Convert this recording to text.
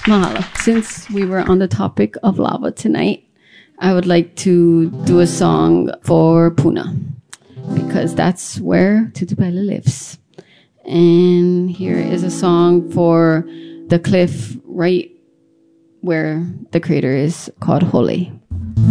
Mahalo. Since we were on the topic of lava tonight, I would like to do a song for Puna because that's where Tutupela lives. And here is a song for the cliff right where the crater is called Hole.